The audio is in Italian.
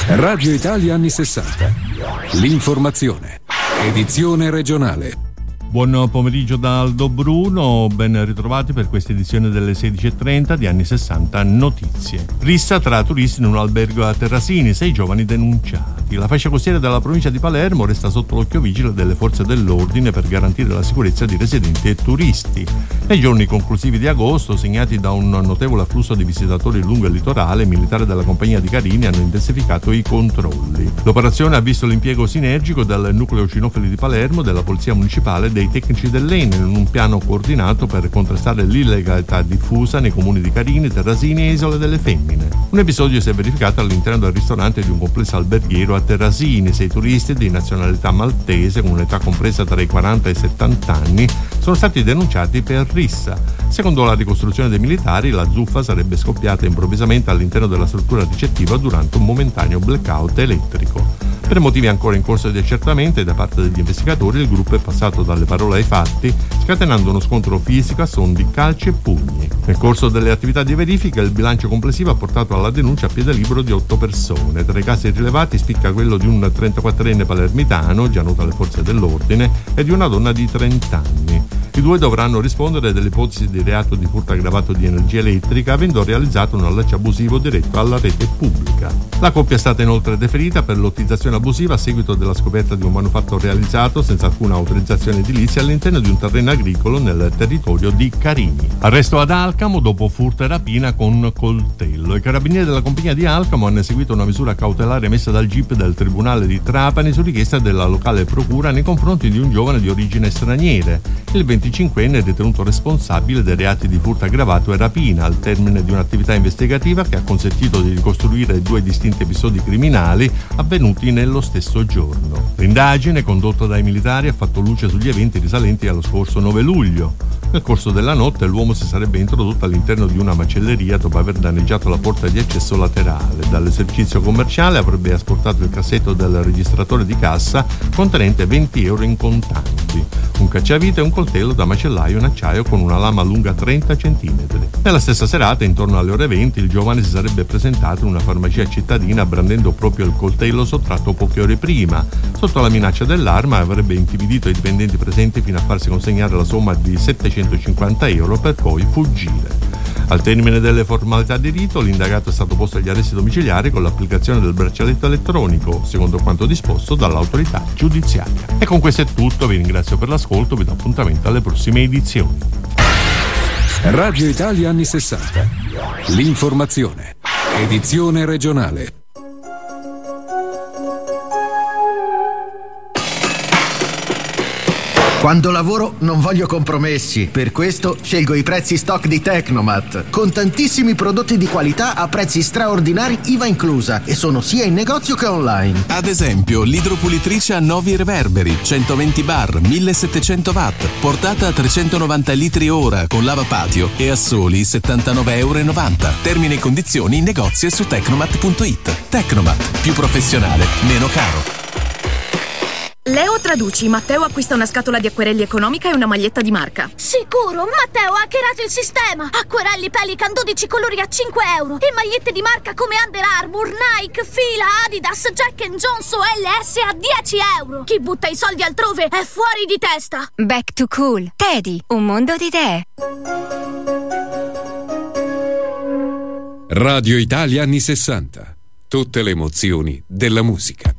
Radio Italia anni 60. L'informazione. Edizione regionale. Buon pomeriggio da Aldo Bruno, ben ritrovati per questa edizione delle 16.30 di anni 60 notizie. Rissa tra turisti in un albergo a Terrasini, 6 giovani denunciati. La fascia costiera della provincia di Palermo resta sotto l'occhio vigile delle forze dell'ordine per garantire la sicurezza di residenti e turisti. Nei giorni conclusivi di agosto, segnati da un notevole afflusso di visitatori lungo il litorale, i militari della compagnia di Carini hanno intensificato i controlli. L'operazione ha visto l'impiego sinergico del nucleo cinofili di Palermo, della polizia municipale, dei tecnici dell'ENEL in un piano coordinato per contrastare l'illegalità diffusa nei comuni di Carini, Terrasini e Isole delle Femmine. Un episodio si è verificato all'interno del ristorante di un complesso alberghiero a Terrasini. 6 turisti di nazionalità maltese con un'età compresa tra i 40 e i 70 anni sono stati denunciati per rissa. Secondo la ricostruzione dei militari, la zuffa sarebbe scoppiata improvvisamente all'interno della struttura ricettiva durante un momentaneo blackout elettrico. Per motivi ancora in corso di accertamento da parte degli investigatori, il gruppo è passato dalle parole ai fatti, scatenando uno scontro fisico a suon di calci e pugni. Nel corso delle attività di verifica, il bilancio complessivo ha portato alla denuncia a piede libero di 8 persone. Tra i casi rilevati spicca quello di un 34enne palermitano, già noto alle forze dell'ordine, e di una donna di 30 anni. I due dovranno rispondere delle ipotesi di reato di furto aggravato di energia elettrica, avendo realizzato un allaccio abusivo diretto alla rete pubblica. La coppia è stata inoltre deferita per lottizzazione abusiva a seguito della scoperta di un manufatto realizzato senza alcuna autorizzazione edilizia all'interno di un terreno agricolo nel territorio di Carini. Arresto ad Alcamo dopo furto e rapina con coltello. I carabinieri della compagnia di Alcamo hanno eseguito una misura cautelare emessa dal GIP del Tribunale di Trapani su richiesta della locale procura nei confronti di un giovane di origine straniera. Il 25enne è ritenuto responsabile dei reati di furto aggravato e rapina al termine di un'attività investigativa che ha consentito di ricostruire 2 distinti episodi criminali avvenuti nello stesso giorno. L'indagine, condotta dai militari, ha fatto luce sugli eventi risalenti allo scorso 9 luglio. Nel corso della notte l'uomo si sarebbe introdotto all'interno di una macelleria dopo aver danneggiato la porta di accesso laterale. Dall'esercizio commerciale avrebbe asportato il cassetto del registratore di cassa contenente 20 euro in contanti, un cacciavite e un coltello da macellaio in acciaio con una lama lunga 30 cm. Nella stessa serata, intorno alle ore 20, il giovane si sarebbe presentato in una farmacia cittadina brandendo proprio il coltello sottratto poche ore prima. Sotto la minaccia dell'arma avrebbe intimidito i dipendenti presenti fino a farsi consegnare la somma di 750 euro per poi fuggire. Al termine delle formalità di rito, l'indagato è stato posto agli arresti domiciliari con l'applicazione del braccialetto elettronico, secondo quanto disposto dall'autorità giudiziaria. E con questo è tutto, vi ringrazio per l'ascolto, vi do appuntamento alle prossime edizioni. Radio Italia anni 60. L'informazione. Edizione regionale. Quando lavoro non voglio compromessi, per questo scelgo i prezzi stock di Tecnomat, con tantissimi prodotti di qualità a prezzi straordinari IVA inclusa, e sono sia in negozio che online. Ad esempio, l'idropulitrice a Novi Reverberi, 120 bar, 1700 watt, portata a 390 litri ora con lavapatio e a soli 79,90 euro. Termini e condizioni in negozio e su tecnomat.it. Tecnomat, più professionale, meno caro. Leo traduci, Matteo acquista una scatola di acquerelli economica e una maglietta di marca. Sicuro, Matteo ha hackerato il sistema. Acquerelli Pelican 12 colori a 5 euro e magliette di marca come Under Armour, Nike, Fila, Adidas, Jack & Jones o LS a 10 euro. Chi butta i soldi altrove è fuori di testa. Back to Cool. Teddy, un mondo di idee. Radio Italia anni 60. Tutte le emozioni della musica.